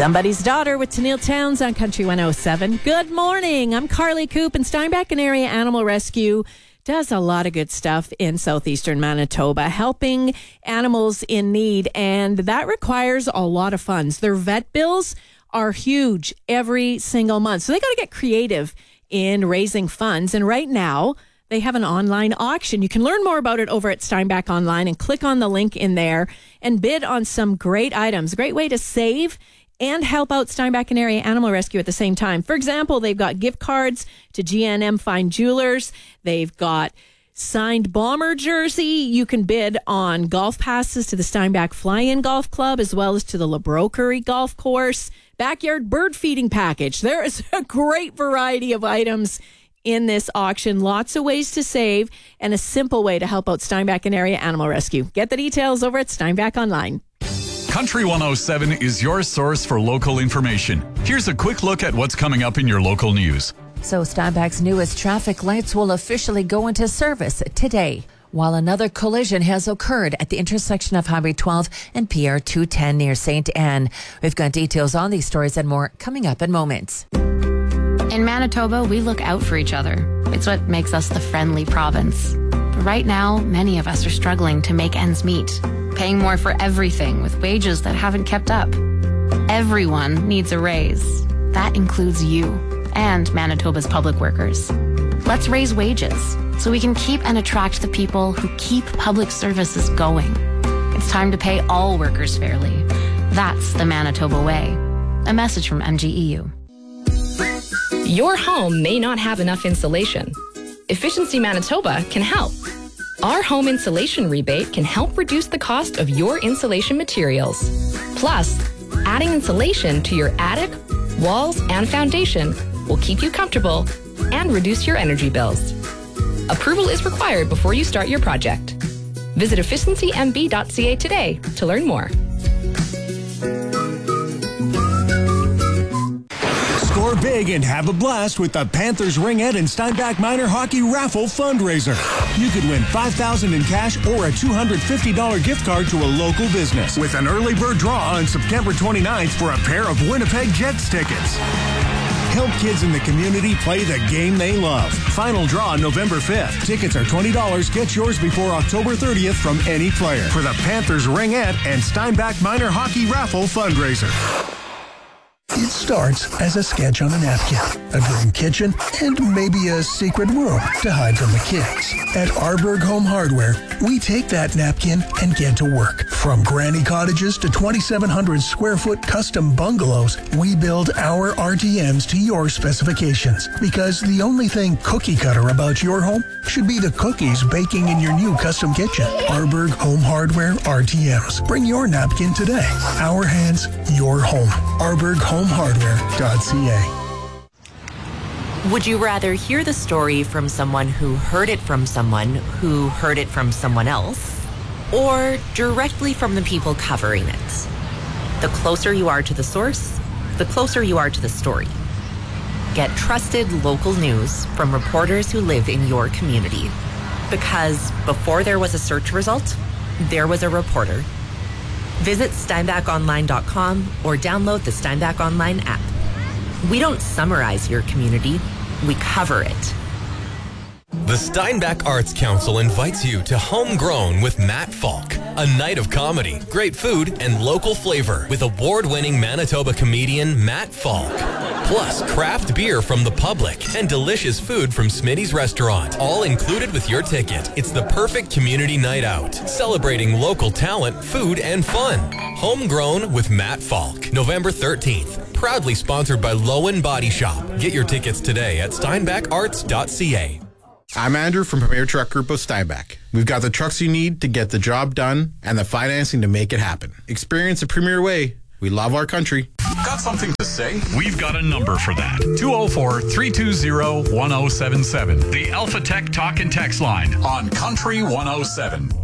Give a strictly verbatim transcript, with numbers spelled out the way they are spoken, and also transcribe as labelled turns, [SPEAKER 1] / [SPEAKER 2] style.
[SPEAKER 1] Somebody's Daughter with Tennille Towns on Country one oh seven. Good morning. I'm Carly Coop, and Steinbach and Area Animal Rescue does a lot of good stuff in southeastern Manitoba, helping animals in need, and that requires a lot of funds. Their vet bills are huge every single month, so they got to get creative in raising funds. And right now, they have an online auction. You can learn more about it over at Steinbach Online and click on the link in there and bid on some great items. Great way to save and help out Steinbach and Area Animal Rescue at the same time. For example, they've got gift cards to G N M Fine Jewelers. They've got signed bomber jersey. You can bid on golf passes to the Steinbach Fly-In Golf Club as well as to the LeBrokery Golf Course. Backyard bird feeding package. There is a great variety of items in this auction. Lots of ways to save and a simple way to help out Steinbach and Area Animal Rescue. Get the details over at Steinbach Online.
[SPEAKER 2] Country one oh seven is your source for local information. Here's a quick look at what's coming up in your local news.
[SPEAKER 3] So Steinbach's newest traffic lights will officially go into service today, while another collision has occurred at the intersection of Highway twelve and P R two ten near Saint Anne. We've got details on these stories and more coming up in moments.
[SPEAKER 4] In Manitoba, we look out for each other. It's what makes us the friendly province. But right now, many of us are struggling to make ends meet, paying more for everything with wages that haven't kept up. Everyone needs a raise. That includes you and Manitoba's public workers. Let's raise wages so we can keep and attract the people who keep public services going. It's time to pay all workers fairly. That's the Manitoba way. A message from M G E U.
[SPEAKER 5] Your home may not have enough insulation. Efficiency Manitoba can help. Our home insulation rebate can help reduce the cost of your insulation materials. Plus, adding insulation to your attic, walls, and foundation will keep you comfortable and reduce your energy bills. Approval is required before you start your project. Visit efficiency m b dot c a today to learn more.
[SPEAKER 6] Score big and have a blast with the Panthers Ringette and Steinbach Minor Hockey Raffle fundraiser. You could win five thousand dollars in cash or a two hundred fifty dollars gift card to a local business with an early bird draw on September twenty-ninth for a pair of Winnipeg Jets tickets. Help kids in the community play the game they love. Final draw November fifth. Tickets are twenty dollars. Get yours before October thirtieth from any player for the Panthers Ringette and Steinbach Minor Hockey Raffle fundraiser.
[SPEAKER 7] It starts as a sketch on a napkin, a dream kitchen, and maybe a secret room to hide from the kids. At Arberg Home Hardware, we take that napkin and get to work. From granny cottages to twenty-seven hundred square foot custom bungalows, we build our R T Ms to your specifications. Because the only thing cookie cutter about your home should be the cookies baking in your new custom kitchen. Arberg Home Hardware R T Ms. Bring your napkin today. Our hands, your home. Arberg Home Hardware dot c a.
[SPEAKER 8] Would you rather hear the story from someone who heard it from someone who heard it from someone else, or directly from the people covering it? The closer you are to the source, the closer you are to the story. Get trusted local news from reporters who live in your community. Because before there was a search result, there was a reporter. Visit steinbach online dot com or download the Steinbach Online app. We don't summarize your community, we cover it.
[SPEAKER 9] The Steinbach Arts Council invites you to Homegrown with Matt Falk, a night of comedy, great food, and local flavor with award-winning Manitoba comedian Matt Falk. Plus, craft beer from the public and delicious food from Smitty's Restaurant, all included with your ticket. It's the perfect community night out, celebrating local talent, food, and fun. Homegrown with Matt Falk, November thirteenth. Proudly sponsored by Lowen Body Shop. Get your tickets today at steinbach arts dot c a.
[SPEAKER 10] I'm Andrew from Premier Truck Group of Steinbach. We've got the trucks you need to get the job done and the financing to make it happen. Experience the Premier way. We love our country.
[SPEAKER 2] Got something to say? We've got a number for that. two oh four, three two zero, one oh seven seven. The Alpha Tech Talk and Text line on Country one oh seven.